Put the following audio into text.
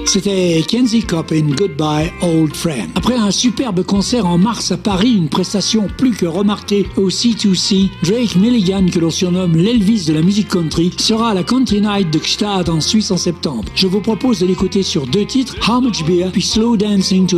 C'était Kenzie Coppin, Goodbye Old Friend. Après un superbe concert en mars à Paris, une prestation plus que remarquée au C2C, Drake Milligan, que l'on surnomme l'Elvis de la musique country, sera à la Country Night de Gstaad en Suisse en septembre. Je vous propose de l'écouter sur deux titres, How Much Beer puis Slow Dancing to